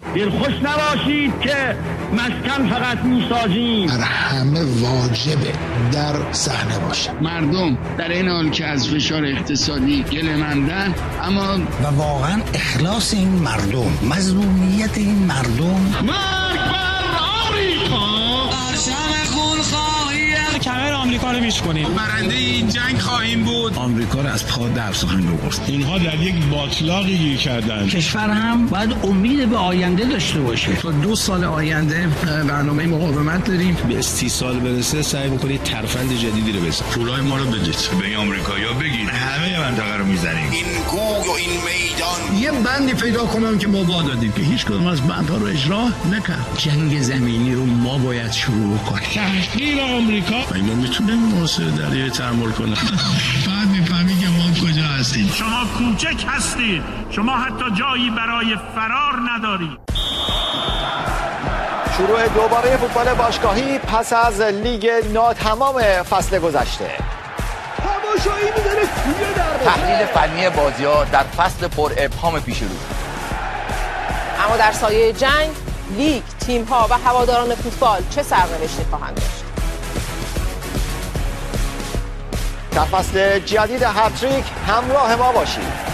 دلخوش نباشید که مسکن فقط میسازیم. بر همه واجبه در صحنه باشه. مردم در این حال که از فشار اقتصادی گله‌مندن، اما و واقعا اخلاص این مردم، مظلومیت این مردم. مرگ بر آمریکا! برشم خونخواهی کمر آمریکا رو میشکنیم. برنده این جنگ خواهیم بود. آمریکا رو از پا در سخن آورد. اینها در یک باطلاقی گیر کردن. کشور هم باید امید به آینده داشته باشه. تا 2 سال آینده برنامه مقاومت داریم. به 30 سال برسه سعی بکنید ترفند جدیدی رو بزنید. پولای ما رو بدید. به آمریکایی‌ها بگید همه منطقه رو میزنیم. این گوی و این میدان یه بندی پیدا کنم که ما دادیم که هیچ کدوم از بندها رو اجرا نکرد. جنگ زمینی رو ما باید شروع کنیم. تحقیر آمریکا. ما میتونیم موضوع دریایی تحمل کنیم. بعد میفهمی که ما کجا هستیم. شما کوچک هستید. شما حتی جایی برای فرار ندارید. شروع دوباره فوتبال باشگاهی پس از لیگ ناتمام فصل گذشته. تماشایی می‌داره توی دروازه. تحلیل فنی بازی‌ها در فصل پر ابهام پیش رو. اما در سایه جنگ، لیگ، تیم‌ها و هواداران فوتبال چه سرنوشتی خواهند داشت؟ در فصل جدید هتریک همراه ما باشید.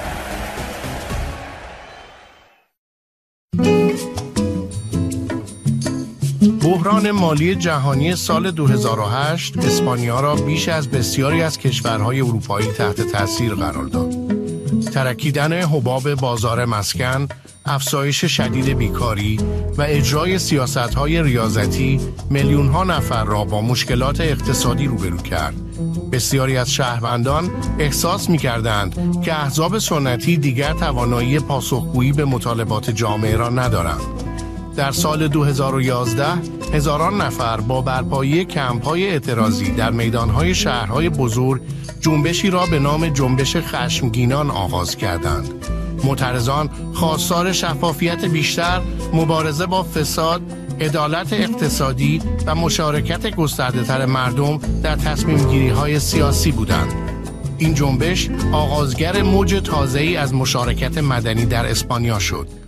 بحران مالی جهانی سال 2008 اسپانیا را بیش از بسیاری از کشورهای اروپایی تحت تاثیر قرار داد. ترکیدن حباب بازار مسکن، افزایش شدید بیکاری و اجرای سیاست‌های ریاضتی میلیون‌ها نفر را با مشکلات اقتصادی روبرو کرد. بسیاری از شهروندان احساس می‌کردند که احزاب سنتی دیگر توانایی پاسخگویی به مطالبات جامعه را ندارند. در سال 2011 هزاران نفر با برپایی کمپ‌های اعتراضی در میدان‌های شهرهای بزرگ جنبشی را به نام جنبش خشمگینان آغاز کردند. معترضان خواستار شفافیت بیشتر، مبارزه با فساد، عدالت اقتصادی و مشارکت گسترده‌تر مردم در تصمیم‌گیری‌های سیاسی بودند. این جنبش آغازگر موج تازه‌ای از مشارکت مدنی در اسپانیا شد.